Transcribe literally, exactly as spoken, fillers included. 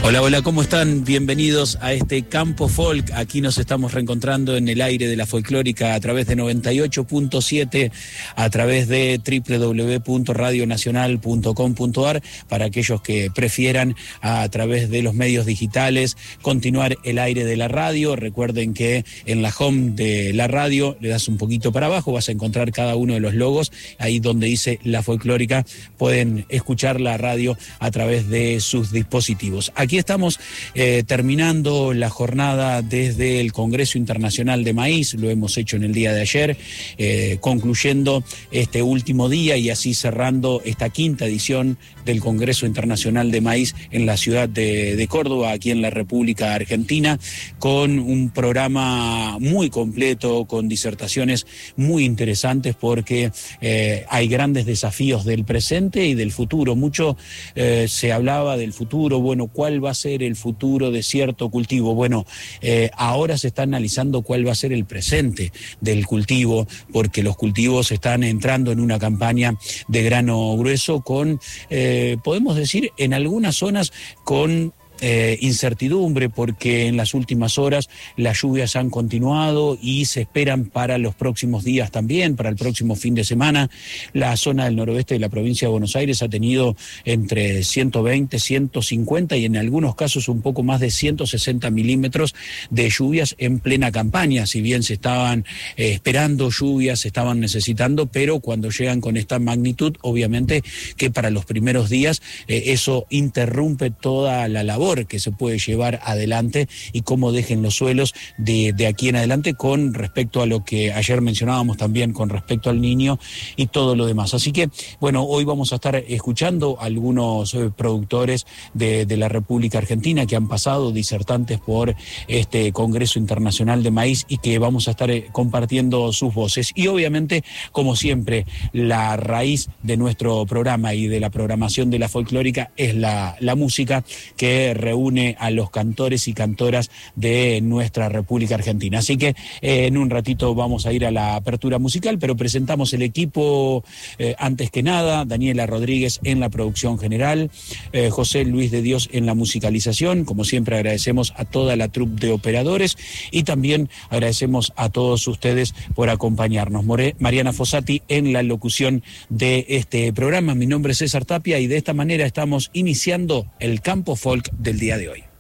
Hola, hola, ¿cómo están? Bienvenidos a este Campo Folk. Aquí nos estamos reencontrando en el aire de la folclórica a través de noventa y ocho punto siete, a través de doble u doble u doble u punto radio nacional punto com punto a r, para aquellos que prefieran a través de los medios digitales continuar el aire de la radio. Recuerden que en la home de la radio le das un poquito para abajo, vas a encontrar cada uno de los logos, ahí donde dice la folclórica, pueden escuchar la radio a través de sus dispositivos. Aquí estamos eh, terminando la jornada desde el Congreso Internacional de Maíz, lo hemos hecho en el día de ayer, eh, concluyendo este último día y así cerrando esta quinta edición del Congreso Internacional de Maíz en la ciudad de, de Córdoba, aquí en la República Argentina, con un programa muy completo, con disertaciones muy interesantes, porque eh, hay grandes desafíos del presente y del futuro. Mucho eh, se hablaba del futuro, bueno, ¿cuál va a ser el futuro de cierto cultivo? Bueno, eh, ahora se está analizando cuál va a ser el presente del cultivo, porque los cultivos están entrando en una campaña de grano grueso con, eh, podemos decir, en algunas zonas con Eh, incertidumbre, porque en las últimas horas las lluvias han continuado y se esperan para los próximos días también, para el próximo fin de semana. La zona del noroeste de la provincia de Buenos Aires ha tenido entre ciento veinte, ciento cincuenta y en algunos casos un poco más de ciento sesenta milímetros de lluvias en plena campaña. Si bien se estaban eh, esperando lluvias, se estaban necesitando, pero cuando llegan con esta magnitud, obviamente que para los primeros días eh, eso interrumpe toda la labor que se puede llevar adelante y cómo dejen los suelos de, de aquí en adelante, con respecto a lo que ayer mencionábamos también con respecto al Niño y todo lo demás. Así que, bueno, hoy vamos a estar escuchando a algunos eh, productores de, de la República Argentina que han pasado disertantes por este Congreso Internacional de Maíz y que vamos a estar eh, compartiendo sus voces. Y obviamente, como siempre, la raíz de nuestro programa y de la programación de la folclórica es la, la música, que reúne a los cantores y cantoras de nuestra República Argentina. Así que eh, en un ratito vamos a ir a la apertura musical, pero presentamos el equipo eh, antes que nada: Daniela Rodríguez en la producción general, eh, José Luis de Dios en la musicalización. Como siempre, agradecemos a toda la troupe de operadores y también agradecemos a todos ustedes por acompañarnos. More, Mariana Fossati en la locución de este programa. Mi nombre es César Tapia y de esta manera estamos iniciando el Campo Folk del día de hoy.